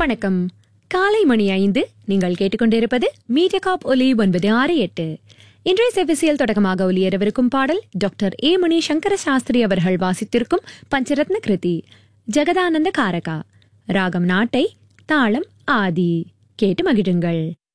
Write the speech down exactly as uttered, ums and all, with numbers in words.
வணக்கம். காலை மணி ஐந்து. நீங்கள் கேட்டுக்கொண்டிருப்பது மீடியாகாப் ஒலி ஒன்பது ஆறு எட்டு. இன்றைய செவிசியல் தொடக்கமாக ஒலியரவிருக்கும் பாடல் டாக்டர் ஏ மணி சங்கர சாஸ்திரி அவர்கள் வாசித்திருக்கும் பஞ்சரத்ன கிருதி ஜெகதானந்த காரகா. ராகம் நாட்டை, தாளம் ஆதி. கேட்டு மகிழுங்கள்.